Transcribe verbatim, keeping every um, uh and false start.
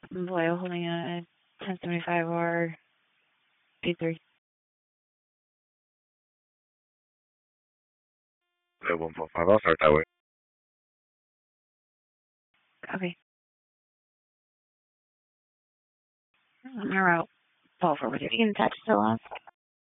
Vallejo holding a ten seventy-five or eight three. Uh, one four five, I'll start that way. Okay. On our route. Fall forward. You can touch still on.